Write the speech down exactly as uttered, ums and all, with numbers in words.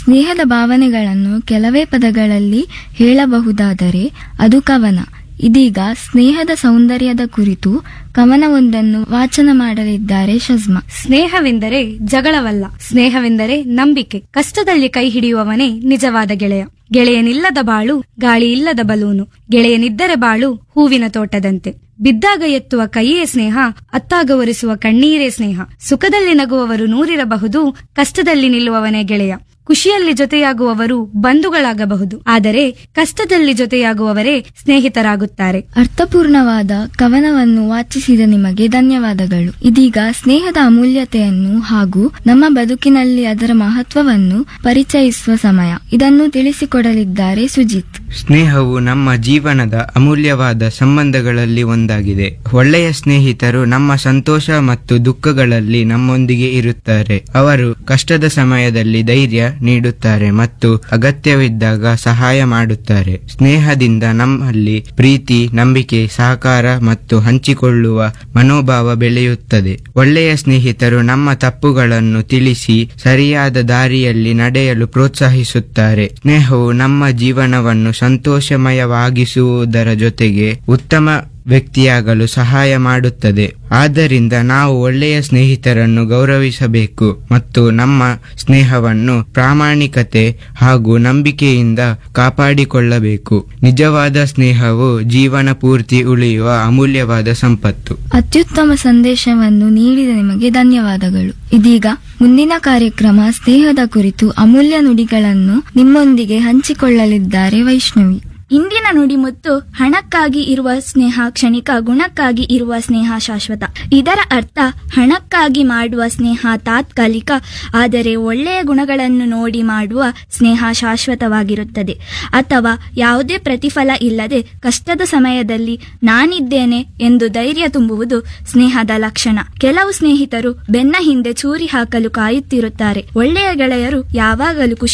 ಸ್ನೇಹದ ಭಾವನೆಗಳನ್ನು ಕೆಲವೇ ಪದಗಳಲ್ಲಿ ಹೇಳಬಹುದಾದರೆ ಅದು ಕವನ. ಇದೀಗ ಸ್ನೇಹದ ಸೌಂದರ್ಯದ ಕುರಿತು ಕವನವೊಂದನ್ನು ವಾಚನ ಮಾಡಲಿದ್ದಾರೆ ಶಜ್ಮಾ. ಸ್ನೇಹವೆಂದರೆ ಜಗಳವಲ್ಲ, ಸ್ನೇಹವೆಂದರೆ ನಂಬಿಕೆ. ಕಷ್ಟದಲ್ಲಿ ಕೈ ಹಿಡಿಯುವವನೇ ನಿಜವಾದ ಗೆಳೆಯ. ಗೆಳೆಯನಿಲ್ಲದ ಬಾಳು ಗಾಳಿ ಇಲ್ಲದ ಬಲೂನು, ಗೆಳೆಯನಿದ್ದರೆ ಬಾಳು ಹೂವಿನ ತೋಟದಂತೆ. ಬಿದ್ದಾಗ ಎತ್ತುವ ಕೈಯೇ ಸ್ನೇಹ, ಅತ್ತಾಗ ಒರೆಸುವ ಕಣ್ಣೀರೇ ಸ್ನೇಹ. ಸುಖದಲ್ಲಿ ನಗುವವರು ನೂರಿರಬಹುದು, ಕಷ್ಟದಲ್ಲಿ ನಿಲ್ಲುವವನೇ ಗೆಳೆಯ. ಖುಷಿಯಲ್ಲಿ ಜೊತೆಯಾಗುವವರು ಬಂಧುಗಳಾಗಬಹುದು, ಆದರೆ ಕಷ್ಟದಲ್ಲಿ ಜೊತೆಯಾಗುವವರೇ ಸ್ನೇಹಿತರಾಗುತ್ತಾರೆ. ಅರ್ಥಪೂರ್ಣವಾದ ಕವನವನ್ನು ವಾಚಿಸಿದ ನಿಮಗೆ ಧನ್ಯವಾದಗಳು. ಇದೀಗ ಸ್ನೇಹದ ಅಮೂಲ್ಯತೆಯನ್ನು ಹಾಗೂ ನಮ್ಮ ಬದುಕಿನಲ್ಲಿ ಅದರ ಮಹತ್ವವನ್ನು ಪರಿಚಯಿಸುವ ಸಮಯ. ಇದನ್ನು ತಿಳಿಸಿಕೊಡಲಿದ್ದಾರೆ ಸುಜಿತ್. ಸ್ನೇಹವು ನಮ್ಮ ಜೀವನದ ಅಮೂಲ್ಯವಾದ ಸಂಬಂಧಗಳಲ್ಲಿ ಒಂದಾಗಿದೆ. ಒಳ್ಳೆಯ ಸ್ನೇಹಿತರು ನಮ್ಮ ಸಂತೋಷ ಮತ್ತು ದುಃಖಗಳಲ್ಲಿ ನಮ್ಮೊಂದಿಗೆ ಇರುತ್ತಾರೆ. ಅವರು ಕಷ್ಟದ ಸಮಯದಲ್ಲಿ ಧೈರ್ಯ ನೀಡುತ್ತಾರೆ ಮತ್ತು ಅಗತ್ಯವಿದ್ದಾಗ ಸಹಾಯ ಮಾಡುತ್ತಾರೆ. ಸ್ನೇಹದಿಂದ ನಮ್ಮಲ್ಲಿ ಪ್ರೀತಿ, ನಂಬಿಕೆ, ಸಹಕಾರ ಮತ್ತು ಹಂಚಿಕೊಳ್ಳುವ ಮನೋಭಾವ ಬೆಳೆಯುತ್ತದೆ. ಒಳ್ಳೆಯ ಸ್ನೇಹಿತರು ನಮ್ಮ ತಪ್ಪುಗಳನ್ನು ತಿಳಿಸಿ ಸರಿಯಾದ ದಾರಿಯಲ್ಲಿ ನಡೆಯಲು ಪ್ರೋತ್ಸಾಹಿಸುತ್ತಾರೆ. ಸ್ನೇಹವು ನಮ್ಮ ಜೀವನವನ್ನು ಸಂತೋಷಮಯವಾಗಿಸುವುದರ ಜೊತೆಗೆ ಉತ್ತಮ ವ್ಯಕ್ತಿಯಾಗಲು ಸಹಾಯ ಮಾಡುತ್ತದೆ. ಆದ್ದರಿಂದ ನಾವು ಒಳ್ಳೆಯ ಸ್ನೇಹಿತರನ್ನು ಗೌರವಿಸಬೇಕು ಮತ್ತು ನಮ್ಮ ಸ್ನೇಹವನ್ನು ಪ್ರಾಮಾಣಿಕತೆ ಹಾಗೂ ನಂಬಿಕೆಯಿಂದ ಕಾಪಾಡಿಕೊಳ್ಳಬೇಕು. ನಿಜವಾದ ಸ್ನೇಹವು ಜೀವನ ಪೂರ್ತಿ ಉಳಿಯುವ ಅಮೂಲ್ಯವಾದ ಸಂಪತ್ತು. ಅತ್ಯುತ್ತಮ ಸಂದೇಶವನ್ನು ನೀಡಿದ ನಿಮಗೆ ಧನ್ಯವಾದಗಳು. ಇದೀಗ ಮುಂದಿನ ಕಾರ್ಯಕ್ರಮ ಸ್ನೇಹದ ಕುರಿತು ಅಮೂಲ್ಯ ನುಡಿಗಳನ್ನು ನಿಮ್ಮೊಂದಿಗೆ ಹಂಚಿಕೊಳ್ಳಲಿದ್ದಾರೆ ವೈಷ್ಣವಿ. ಇಂದಿನ ನುಡಿಮುತ್ತು ಹಣಕ್ಕಾಗಿ ಇರುವ ಸ್ನೇಹ ಕ್ಷಣಿಕ, ಗುಣಕ್ಕಾಗಿ ಇರುವ ಸ್ನೇಹ ಶಾಶ್ವತ. ಇದರ ಅರ್ಥ ಹಣಕ್ಕಾಗಿ ಮಾಡುವ ಸ್ನೇಹ ತಾತ್ಕಾಲಿಕ, ಆದರೆ ಒಳ್ಳೆಯ ಗುಣಗಳನ್ನು ನೋಡಿ ಮಾಡುವ ಸ್ನೇಹ ಶಾಶ್ವತವಾಗಿರುತ್ತದೆ. ಅಥವಾ ಯಾವುದೇ ಪ್ರತಿಫಲ ಇಲ್ಲದೆ ಕಷ್ಟದ ಸಮಯದಲ್ಲಿ ನಾನಿದ್ದೇನೆ ಎಂದು ಧೈರ್ಯ ತುಂಬುವುದು ಸ್ನೇಹದ ಲಕ್ಷಣ. ಕೆಲವು ಸ್ನೇಹಿತರು ಬೆನ್ನ ಹಿಂದೆ ಚೂರಿ ಹಾಕಲು ಕಾಯುತ್ತಿರುತ್ತಾರೆ. ಒಳ್ಳೆಯ ಗೆಳೆಯರು ಯಾವಾಗಲೂ ಖುಷಿ